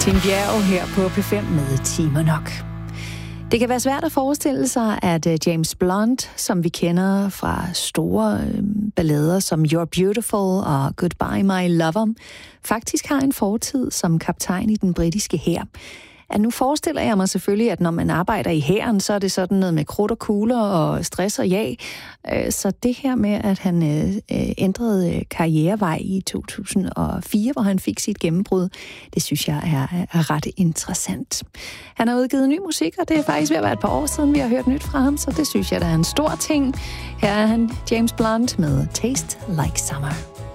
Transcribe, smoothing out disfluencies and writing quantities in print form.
Martin Bjerg her på P5 med Timer Nok. Det kan være svært at forestille sig, at James Blunt, som vi kender fra store ballader som You're Beautiful og Goodbye My Lover, faktisk har en fortid som kaptajn i den britiske hær. Ja, nu forestiller jeg mig selvfølgelig, at når man arbejder i hæren, så er det sådan noget med krudt og kugler og stress og jag. Så det her med, at han ændrede karrierevej i 2004, hvor han fik sit gennembrud, det synes jeg er ret interessant. Han har udgivet ny musik, og det er faktisk ved at være et par år siden, vi har hørt nyt fra ham, så det synes jeg, der er en stor ting. Her er han, James Blunt, med Taste Like Summer.